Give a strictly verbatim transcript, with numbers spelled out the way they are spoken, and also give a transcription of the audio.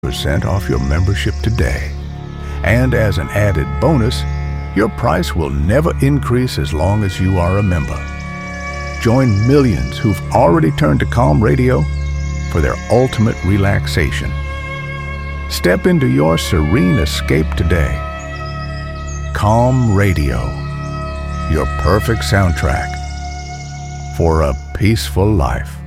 percent off your membership today. And as an added bonus, your price will never increase as long as you are a member. Join millions who've already turned to Calm Radio for their ultimate relaxation. Step into your serene escape today. Calm Radio, your perfect soundtrack for a peaceful life.